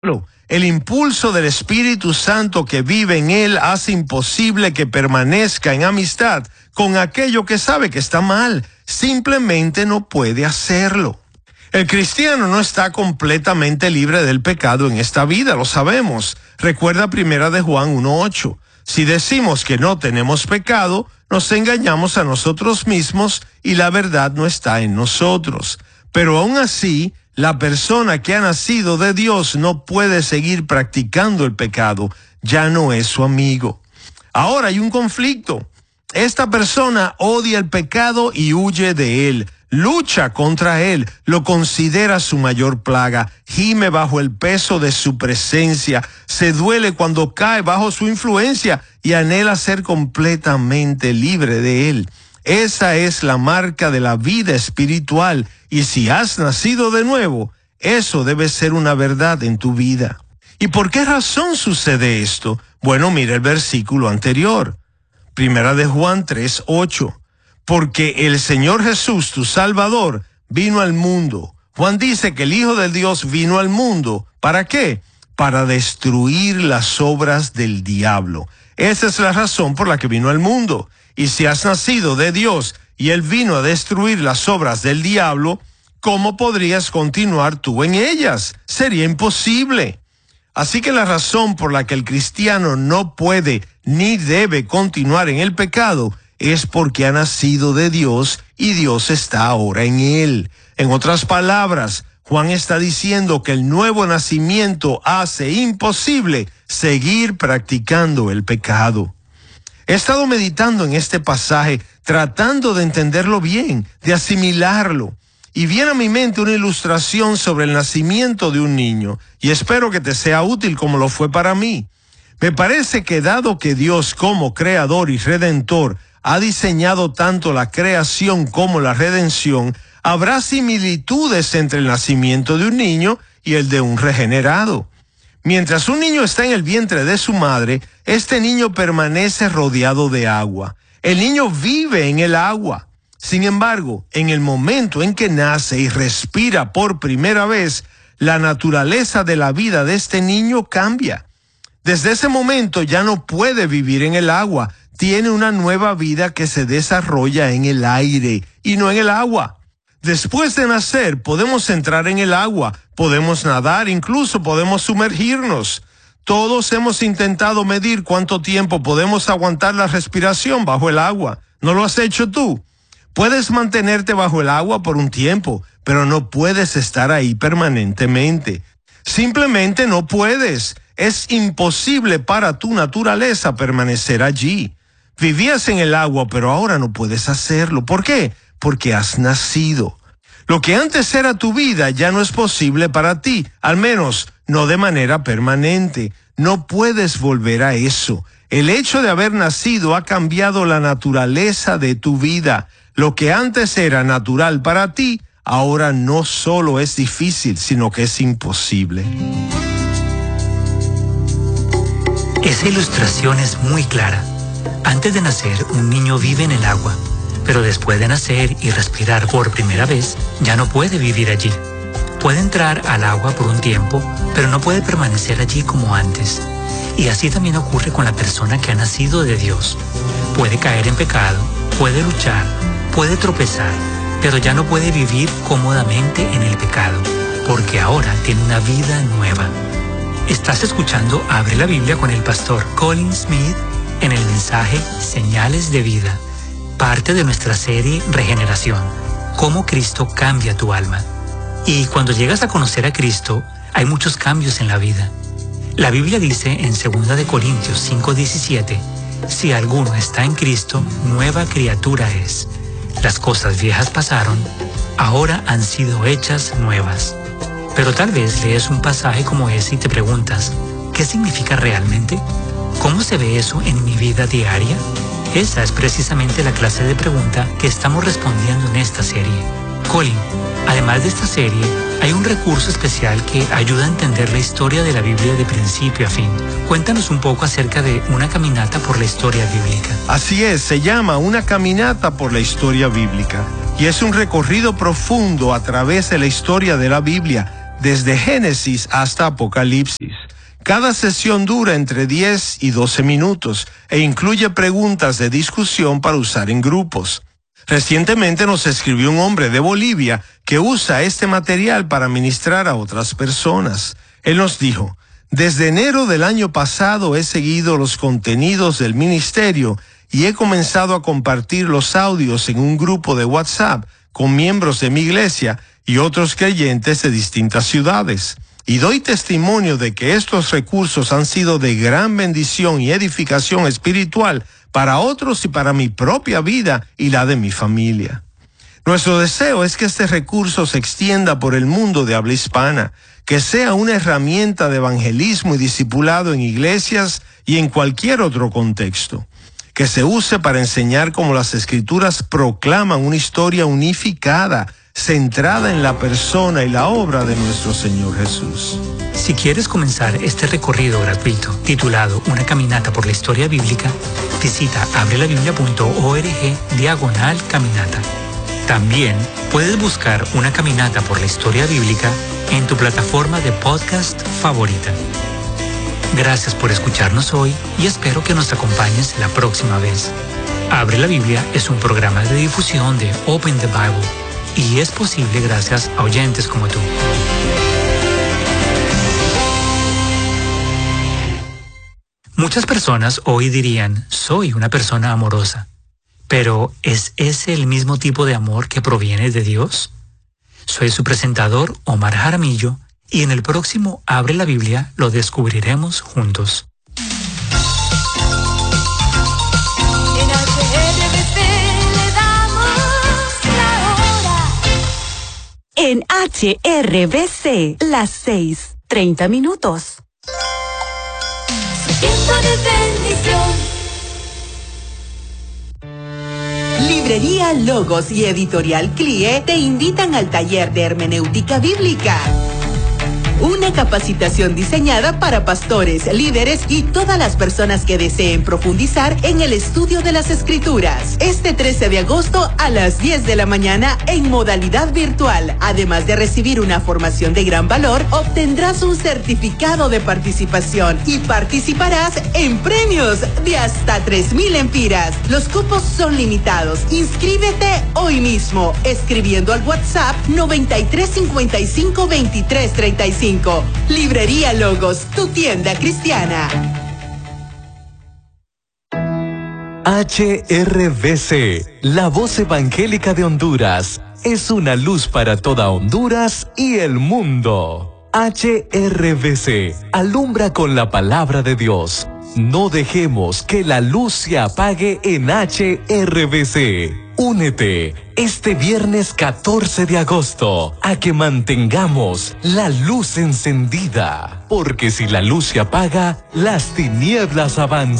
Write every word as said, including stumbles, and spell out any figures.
El impulso del Espíritu Santo que vive en él hace imposible que permanezca en amistad con aquello que sabe que está mal. Simplemente no puede hacerlo. El cristiano no está completamente libre del pecado en esta vida, lo sabemos. Recuerda primera de Juan uno ocho. Si decimos que no tenemos pecado, nos engañamos a nosotros mismos y la verdad no está en nosotros. Pero aún así, la persona que ha nacido de Dios no puede seguir practicando el pecado, ya no es su amigo. Ahora hay un conflicto. Esta persona odia el pecado y huye de él, lucha contra él, lo considera su mayor plaga, gime bajo el peso de su presencia, se duele cuando cae bajo su influencia y anhela ser completamente libre de él. Esa es la marca de la vida espiritual, y si has nacido de nuevo, eso debe ser una verdad en tu vida. ¿Y por qué razón sucede esto? Bueno, mira el versículo anterior, Primera de Juan tres ocho. Porque el Señor Jesús, tu Salvador, vino al mundo. Juan dice que el Hijo de Dios vino al mundo. ¿Para qué? Para destruir las obras del diablo. Esa es la razón por la que vino al mundo. Y si has nacido de Dios y Él vino a destruir las obras del diablo, ¿cómo podrías continuar tú en ellas? Sería imposible. Así que la razón por la que el cristiano no puede ni debe continuar en el pecado es porque ha nacido de Dios y Dios está ahora en él. En otras palabras, Juan está diciendo que el nuevo nacimiento hace imposible seguir practicando el pecado. He estado meditando en este pasaje, tratando de entenderlo bien, de asimilarlo. Y viene a mi mente una ilustración sobre el nacimiento de un niño, y espero que te sea útil como lo fue para mí. Me parece que dado que Dios como creador y redentor ha diseñado tanto la creación como la redención, habrá similitudes entre el nacimiento de un niño y el de un regenerado. Mientras un niño está en el vientre de su madre, este niño permanece rodeado de agua. El niño vive en el agua. Sin embargo, en el momento en que nace y respira por primera vez, la naturaleza de la vida de este niño cambia. Desde ese momento ya no puede vivir en el agua. Tiene una nueva vida que se desarrolla en el aire y no en el agua. Después de nacer podemos entrar en el agua, podemos nadar, incluso podemos sumergirnos. Todos hemos intentado medir cuánto tiempo podemos aguantar la respiración bajo el agua. ¿No lo has hecho tú? Puedes mantenerte bajo el agua por un tiempo, pero no puedes estar ahí permanentemente. Simplemente no puedes. Es imposible para tu naturaleza permanecer allí. Vivías en el agua, pero ahora no puedes hacerlo. ¿Por qué? Porque has nacido. Lo que antes era tu vida ya no es posible para ti, al menos no de manera permanente. No puedes volver a eso. El hecho de haber nacido ha cambiado la naturaleza de tu vida. Lo que antes era natural para ti, ahora no solo es difícil, sino que es imposible. Esa ilustración es muy clara. Antes de nacer, un niño vive en el agua, pero después de nacer y respirar por primera vez, ya no puede vivir allí. Puede entrar al agua por un tiempo, pero no puede permanecer allí como antes. Y así también ocurre con la persona que ha nacido de Dios. Puede caer en pecado, puede luchar, puede tropezar, pero ya no puede vivir cómodamente en el pecado, porque ahora tiene una vida nueva. Estás escuchando Abre la Biblia con el pastor Colin Smith en el mensaje Señales de Vida, parte de nuestra serie Regeneración, cómo Cristo cambia tu alma. Y cuando llegas a conocer a Cristo, hay muchos cambios en la vida. La Biblia dice en segunda de Corintios cinco diecisiete, si alguno está en Cristo, nueva criatura es. Las cosas viejas pasaron, ahora han sido hechas nuevas. Pero tal vez lees un pasaje como ese y te preguntas, ¿qué significa realmente? ¿Cómo se ve eso en mi vida diaria? Esa es precisamente la clase de pregunta que estamos respondiendo en esta serie. Colin, además de esta serie, hay un recurso especial que ayuda a entender la historia de la Biblia de principio a fin. Cuéntanos un poco acerca de una caminata por la historia bíblica. Así es, se llama Una caminata por la historia bíblica y es un recorrido profundo a través de la historia de la Biblia, desde Génesis hasta Apocalipsis. Cada sesión dura entre diez y doce minutos e incluye preguntas de discusión para usar en grupos. Recientemente nos escribió un hombre de Bolivia que usa este material para ministrar a otras personas. Él nos dijo: desde enero del año pasado he seguido los contenidos del ministerio y he comenzado a compartir los audios en un grupo de WhatsApp con miembros de mi iglesia y otros creyentes de distintas ciudades. Y doy testimonio de que estos recursos han sido de gran bendición y edificación espiritual para otros y para mi propia vida y la de mi familia. Nuestro deseo es que este recurso se extienda por el mundo de habla hispana, que sea una herramienta de evangelismo y discipulado en iglesias y en cualquier otro contexto, que se use para enseñar cómo las Escrituras proclaman una historia unificada, centrada en la persona y la obra de nuestro Señor Jesús. Si quieres comenzar este recorrido gratuito titulado Una caminata por la historia bíblica, visita abrelabiblia.org diagonal caminata. También puedes buscar Una caminata por la historia bíblica en tu plataforma de podcast favorita. Gracias por escucharnos hoy y espero que nos acompañes la próxima vez. Abre la Biblia es un programa de difusión de Open the Bible y es posible gracias a oyentes como tú. Muchas personas hoy dirían: soy una persona amorosa. Pero, ¿es ese el mismo tipo de amor que proviene de Dios? Soy su presentador, Omar Jaramillo, y en el próximo Abre la Biblia lo descubriremos juntos. En H R B C le damos la hora. En H R B C, las seis, treinta minutos. Tiempo de bendición. Librería Logos y Editorial C L I E te invitan al taller de hermenéutica bíblica. Una capacitación diseñada para pastores, líderes y todas las personas que deseen profundizar en el estudio de las Escrituras. Este trece de agosto a las diez de la mañana en modalidad virtual. Además de recibir una formación de gran valor, obtendrás un certificado de participación y participarás en premios de hasta tres mil empiras. Los cupos son limitados. Inscríbete hoy mismo escribiendo al WhatsApp noventa y tres cincuenta y cinco veintitrés treinta y cinco. Librería Logos, tu tienda cristiana. H R B C, la voz evangélica de Honduras, es una luz para toda Honduras y el mundo. H R B C, alumbra con la palabra de Dios. No dejemos que la luz se apague en H R B C. Únete este viernes catorce de agosto a que mantengamos la luz encendida, porque si la luz se apaga, las tinieblas avanzan.